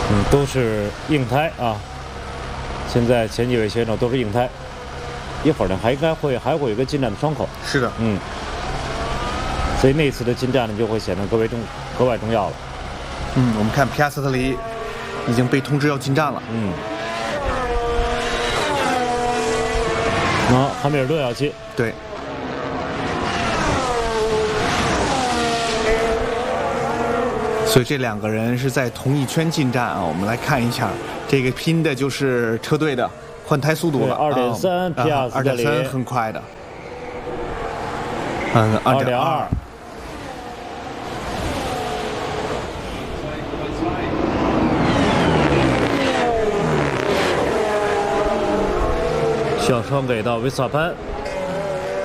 都是硬胎啊。现在前几位选手都是硬胎，一会儿呢还会有一个进站的窗口。 是的， 所以那次的进站呢就会显得格外重要了。 我们看皮亚斯特里已经被通知要进站了。 哈密尔顿要进。 对。所以这两个人是在同一圈进站啊。我们来看一下，这个拼的就是车队的换胎速度了。 2.3，皮亚斯特里 2.3很快的。2.2。 小窗给到维斯塔潘。